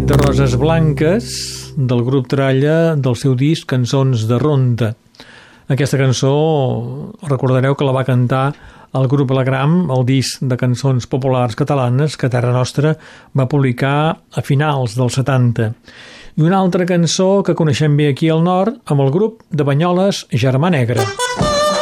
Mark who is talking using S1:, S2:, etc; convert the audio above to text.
S1: de Roses Blanques, del grup Tralla, del seu disc Cançons de Ronda. Aquesta cançó, recordareu que la va cantar el grup Alegram, el disc de cançons populars catalanes que Terra Nostra va publicar a finals dels 70. I una altra cançó que coneixem bé aquí al nord amb el grup de Banyoles Germà Negre.